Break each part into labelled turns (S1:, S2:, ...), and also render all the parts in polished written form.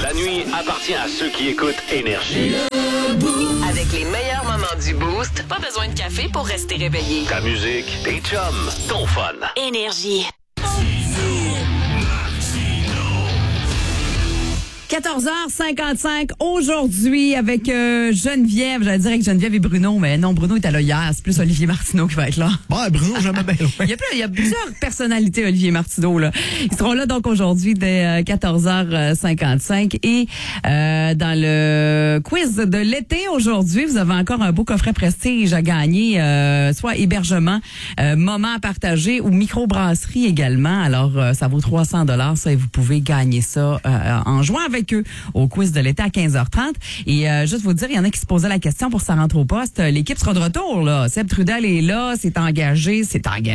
S1: La nuit appartient à ceux qui écoutent Énergie.
S2: Avec les meilleurs moments du Boost, pas besoin de café pour rester réveillé.
S1: Ta musique, tes chums, ton fun.
S2: Énergie.
S3: 14h55 aujourd'hui avec Geneviève. J'allais dire avec Geneviève et Bruno, mais non, Bruno était là hier. C'est plus Olivier Martineau qui va être là.
S4: Ouais, Bruno, jamais bien loin.
S3: Il y a plusieurs personnalités, Olivier Martineau, là. Ils seront là donc aujourd'hui dès 14h55. Et dans le quiz de l'été aujourd'hui, vous avez encore un beau coffret prestige à gagner, soit hébergement, moment à partager ou microbrasserie également. Alors, ça vaut 300 $, ça, et vous pouvez gagner ça en jouant avec eux au quiz de l'été à 15h30. Et juste vous dire, il y en a qui se posaient la question pour sa rentre au poste. L'équipe sera de retour, là. Seb Trudel est là, c'est engagé.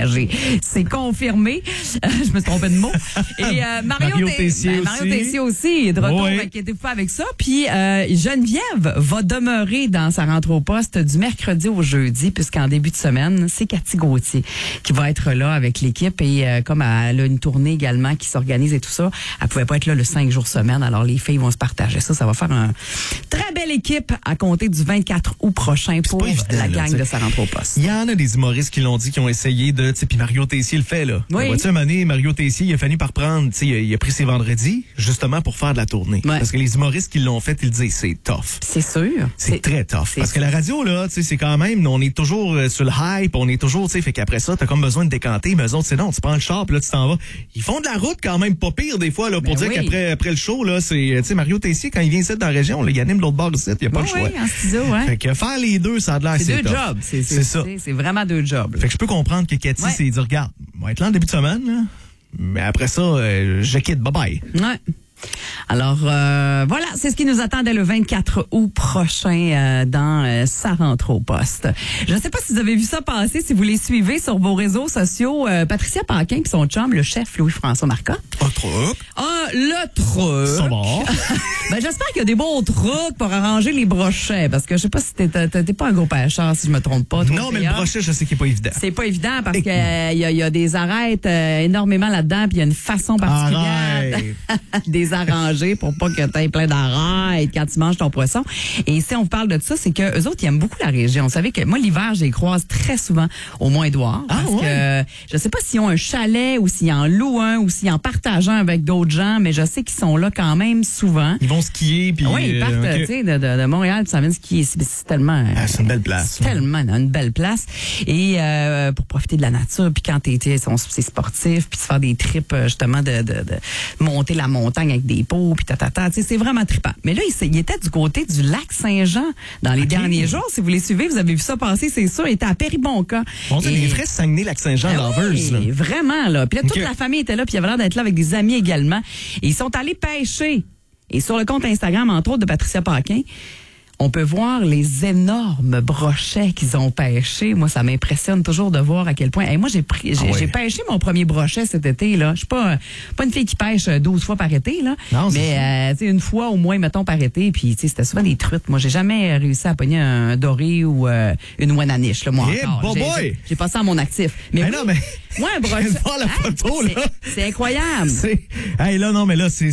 S3: C'est confirmé. Je me suis trompée de mot. Et Mario Tessier aussi est de retour.
S4: Oui.
S3: Inquiétez-vous pas avec ça. Puis Geneviève va demeurer dans sa rentre au poste du mercredi au jeudi, puisqu'en début de semaine, c'est Cathy Gauthier qui va être là avec l'équipe. Et comme elle a une tournée également qui s'organise et tout ça, elle pouvait pas être là le 5 jours semaine. Alors, les filles vont se partager ça. Ça va faire une très belle équipe à compter du 24 août prochain pour la gang de sa rentre au poste.
S4: Il y en a des humoristes qui l'ont dit, qui ont essayé de... Puis Mario Tessier le fait, là.
S3: Oui.
S4: Vois-tu, un moment donné, Mario Tessier, il a fini par prendre... Il a pris ses vendredis, justement, pour faire de la tournée.
S3: Ouais.
S4: Parce que les humoristes qui l'ont fait, ils disaient, c'est tough.
S3: C'est sûr.
S4: C'est très tough. Parce que la radio, là, c'est quand même... On est toujours sur le hype, on est toujours... Fait qu'après ça, t'as comme besoin de décanter. Mais eux autres, c'est non, tu prends le char, puis là, tu t'en vas. Ils font de la route quand même pas pire, des fois, là, pour dire qu'après le show, là, c'est... Mario Tessier, quand il vient ici dans la région, là, il anime l'autre bord ici, il n'y a pas le choix.
S3: Oui, en studio, ouais.
S4: Fait que faire les deux, ça a de l'air
S3: C'est deux
S4: tough.
S3: jobs. C'est
S4: ça.
S3: C'est vraiment deux jobs. Là.
S4: Fait que je peux comprendre que Cathy s'est dit, regarde, on va être là en début de semaine, là, mais après ça, je quitte, bye-bye.
S3: Ouais. Alors, voilà, c'est ce qui nous attend dès le 24 août prochain dans sa rentre au poste. Je ne sais pas si vous avez vu ça passer, si vous les suivez sur vos réseaux sociaux. Patricia Paquin et son chum, le chef Louis-François Marcotte.
S4: Un truc.
S3: Le truc.
S4: Ça va.
S3: Ben, j'espère qu'il y a des bons trucs pour arranger les brochets, parce que je sais pas si t'es pas un gros pêcheur, si je me trompe pas.
S4: Non, mais le brochet, je sais qu'il est pas évident.
S3: C'est pas évident parce que il y a des arêtes énormément là-dedans, puis il y a une façon particulière des arranger pour pas que t'aies plein d'arêtes quand tu manges ton poisson. Et si on parle de ça, c'est que eux autres, ils aiment beaucoup la région. Vous savez que moi, l'hiver, je les croise très souvent au Mont-Édouard. Parce que je sais pas s'ils ont un chalet ou s'ils en louent un ou s'ils en partagent un avec d'autres gens, mais je sais qu'ils sont là quand même souvent.
S4: Ils vont skier, puis...
S3: Oui, ils partent tu sais, de Montréal, puis ça vient skier. C'est tellement...
S4: c'est une belle place.
S3: C'est tellement une belle place. Et pour profiter de la nature, puis quand c'est sportif, puis se faire des trips, justement, de monter la montagne avec des pots, puis tatata, tu sais, c'est vraiment trippant. Mais là, il était du côté du lac Saint-Jean dans les derniers jours. Si vous les suivez, vous avez vu ça passer, c'est sûr. Il était à Péribonka.
S4: On dit les vrais Saguenay-Lac-Saint-Jean lovers, là.
S3: Vraiment, là. Puis là, toute la famille était là, puis il avait l'air d'être là avec des amis également. Et ils sont allés pêcher. Et sur le compte Instagram, entre autres, de Patricia Paquin, on peut voir les énormes brochets qu'ils ont pêchés. Moi, ça m'impressionne toujours de voir à quel point. Et moi, j'ai pêché mon premier brochet cet été, là. Je suis pas une fille qui pêche 12 fois par été, là.
S4: Non,
S3: mais, tu sais, une fois au moins, mettons, par été. Puis, tu sais, c'était souvent des truites. Moi, j'ai jamais réussi à pogner un doré ou une ouananiche, là, moi. Encore. J'ai pas ça à mon actif. Mais
S4: non, mais.
S3: Moi, un brochet.
S4: Je viens de voir la photo, là.
S3: C'est incroyable.
S4: Là, non, mais là, c'est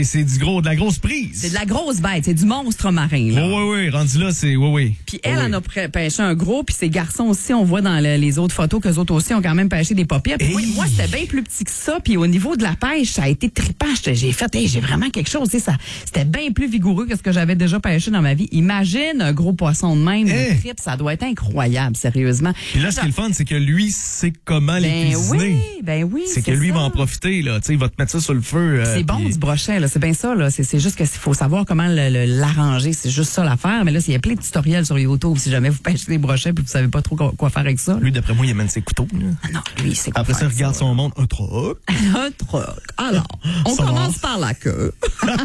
S4: de la grosse prise.
S3: C'est de la grosse bête. C'est du monstre marin, là.
S4: Oui, rendu là, c'est... Oui.
S3: Puis elle en a pêché un gros, puis ses garçons aussi, on voit dans les autres photos qu'eux autres aussi ont quand même pêché des paupières. Puis moi, c'était bien plus petit que ça, puis au niveau de la pêche, ça a été trippant. J'ai fait, j'ai vraiment quelque chose, tu sais, c'était bien plus vigoureux que ce que j'avais déjà pêché dans ma vie. Imagine un gros poisson de même, une tripe, ça doit être incroyable, sérieusement.
S4: Puis là, ce qui est le fun, c'est que lui sait comment les cuisiner.
S3: Oui,
S4: c'est que lui va en profiter, là. Tu sais, il va te mettre ça sur le feu.
S3: C'est bon, du brochet, là. C'est bien ça, là. C'est juste qu'il faut savoir comment l'arranger. C'est juste ça l'affaire. Mais là, il y a plein de tutoriels sur YouTube si jamais vous pêchez des brochets puis vous savez pas trop quoi faire avec ça.
S4: Lui, d'après moi, il amène ses couteaux. Là.
S3: Ah non, lui, c'est quoi.
S4: Après ça, il regarde son monde. Un truc.
S3: Un truc. Alors, on commence par la queue.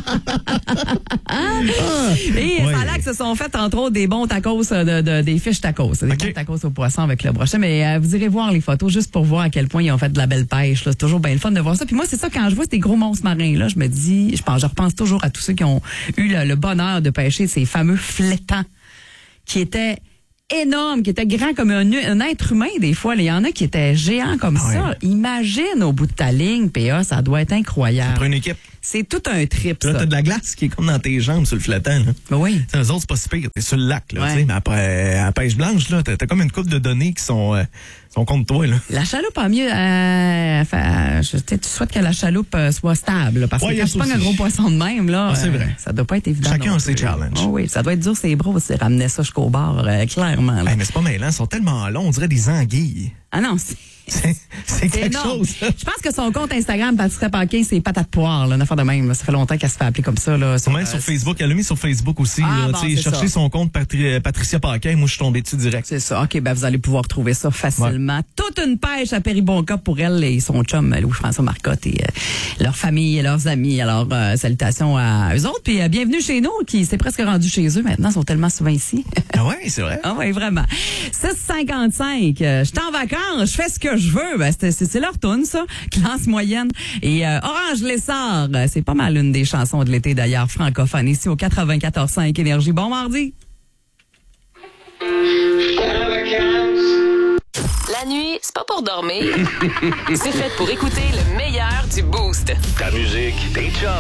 S3: Et ça a l'air que se sont fait, entre autres, des bons tacos, des fiches tacos. Des bons tacos au poisson avec le brochet. Mais vous irez voir les photos juste pour voir à quel point ils ont fait de la belle pêche. C'est toujours bien le fun de voir ça. Puis moi, c'est ça, quand je vois ces gros monstres marins, là, je me dis, je repense toujours à tous ceux qui ont eu le bonheur de pêcher ces fameux flétans qui étaient énormes, qui étaient grands comme un être humain des fois. Il y en a qui étaient géants comme ça. Imagine au bout de ta ligne, PA, ça doit être incroyable.
S4: Ça prend une équipe.
S3: C'est tout un trip,
S4: Là,
S3: ça.
S4: t'as de la glace qui est comme dans tes jambes sur le flottant. Là.
S3: Ben oui.
S4: T'sais, eux autres, c'est pas si pire. T'es sur le lac, là,
S3: Ouais.
S4: tu sais, mais après, à la pêche blanche, là, t'as comme une couple de données qui sont contre toi, là.
S3: La chaloupe a mieux. Tu souhaites que la chaloupe soit stable, là, parce
S4: Ouais,
S3: que
S4: y a
S3: quand tu
S4: ça
S3: pognes un
S4: aussi.
S3: gros poisson de même, là,
S4: Ah, c'est vrai.
S3: ça doit pas être évident.
S4: Chacun
S3: non
S4: a ses
S3: plus.
S4: challenges.
S3: Oh oui, ça doit être dur, c'est bras aussi, ramener ça jusqu'au bord, clairement. là.
S4: Hey, mais c'est pas mêlant, ils sont tellement longs, on dirait des anguilles.
S3: Ah non,
S4: C'est quelque
S3: énorme.
S4: chose.
S3: Je pense que son compte Instagram, Patricia Paquin, c'est patate poire, là, une affaire de même. Là. Ça fait longtemps qu'elle se fait appeler comme ça. Là,
S4: Même sur Facebook, elle l'a mis sur Facebook aussi.
S3: Ah,
S4: là,
S3: bon,
S4: tu sais,
S3: c'est
S4: chercher
S3: ça.
S4: son compte Patricia Paquin, moi je suis tombé dessus direct.
S3: C'est ça. OK, ben vous allez pouvoir trouver ça facilement. Toute une pêche à Péribonca pour elle et son chum, Louis-François Marcotte et leur famille et leurs amis. Alors, salutations à eux autres. Puis bienvenue chez nous, qui s'est presque rendu chez eux maintenant. Ils sont tellement souvent ici.
S4: Ah ouais, c'est vrai.
S3: Ah oui, vraiment. 6,55. Je suis en vacances, je fais ce que je veux. Ben, c'est leur toune, ça. Classe moyenne. Et Orange Lessard, c'est pas mal une des chansons de l'été, d'ailleurs, francophone. Ici au 94.5 Énergie. Bon mardi.
S2: La nuit, c'est pas pour dormir. C'est fait pour écouter le meilleur du Boost.
S1: Ta musique, tes chums.